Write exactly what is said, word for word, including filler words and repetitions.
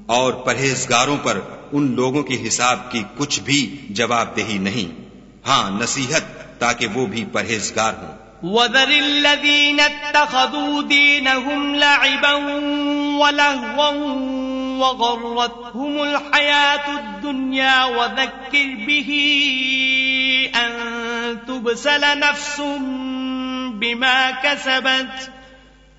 और परहेजगारों पर उन लोगों के हिसाब की कुछ भी जवाबदेही नहीं। हाँ, नसीहत ताकि वो भी परहेजगार हों। وَذَرِ اتَّخَذُوا دِينَهُمْ لَعِبًا وَلَهْوًا وَغَرَّتْهُمُ الْحَيَاةُ الدُّنْيَا وَذَكِّرْ بِهِ أَن تُبْسَلَ نَفْسٌ بِمَا كَسَبَتْ